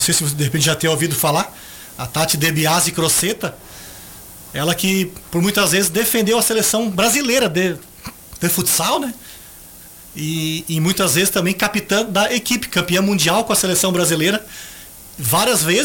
sei se você de repente já tem ouvido falar, a Tati DeBiase Crocetta, ela que por muitas vezes defendeu a seleção brasileira de futsal, né? E muitas vezes também capitã da equipe, campeã mundial com a seleção brasileira, várias vezes.